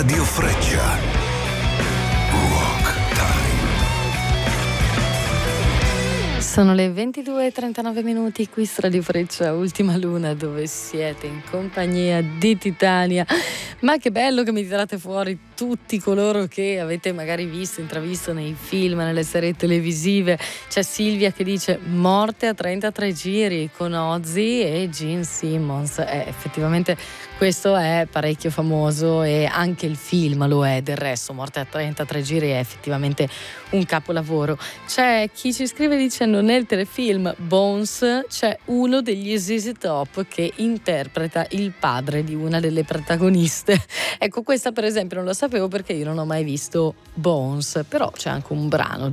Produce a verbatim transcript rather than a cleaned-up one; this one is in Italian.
Radio Freccia. Rock Time. Sono le ventidue e trentanove minuti qui su Radio Freccia, Ultima Luna, dove siete in compagnia di Titania. Ma che bello che mi tirate fuori tutti coloro che avete magari visto, intravisto nei film, nelle serie televisive. C'è Silvia che dice Morte a trentatré giri con Ozzy e Gene Simmons. Eh, effettivamente questo è parecchio famoso e anche il film lo è. Del resto Morte a trentatré giri è effettivamente un capolavoro. C'è chi ci scrive dicendo nel telefilm Bones c'è uno degli Z Z Top che interpreta il padre di una delle protagoniste. Ecco, questa per esempio non lo sapevo perché io non ho mai visto Bones, però c'è anche un brano